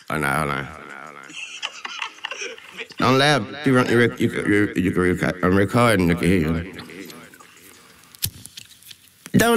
Hold on, hold on. Don't laugh. You can record. I'm recording. You can hear you. Don't